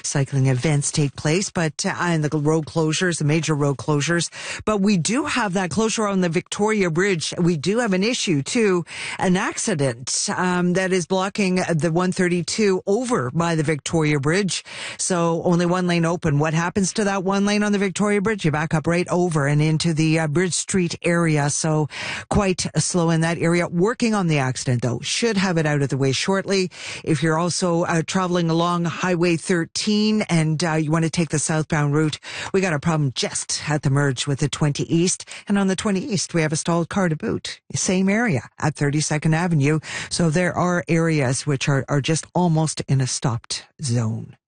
cycling events take place, but and the road closures, the major road closures. But we do have that closure on the Victoria Bridge. We do have an issue too, an accident that is blocking the 132 over by the Victoria Bridge. So only one lane open. What happens to that one lane on the Victoria Bridge? You back up right over and into the Bridge Street area. So quite slow in that area. Working on the accident though. Should have it out of the way shortly. If you're also traveling along Highway 13 and you want to take the southbound route, we got a problem just at the merge with the 20 East. And on the 20 East, we have a stalled car to boot. Same area at 32nd Avenue. So there are areas which are just almost in a stopped zone.